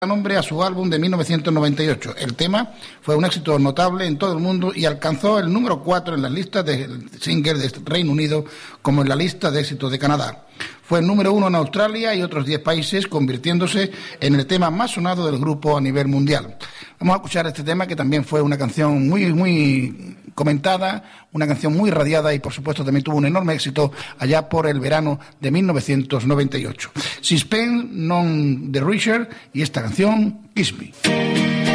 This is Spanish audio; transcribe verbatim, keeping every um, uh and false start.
nombre a su álbum de mil novecientos noventa y ocho. El tema fue un éxito notable en todo el mundo y alcanzó el número cuatro en las listas de singles de Reino Unido como en la lista de éxitos de Canadá. Fue el número uno en Australia y otros diez países, convirtiéndose en el tema más sonado del grupo a nivel mundial. Vamos a escuchar este tema, que también fue una canción muy, muy comentada, una canción muy radiada y, por supuesto, también tuvo un enorme éxito allá por el verano de mil novecientos noventa y ocho. Sixpence None the Richer y esta canción, Kiss Me.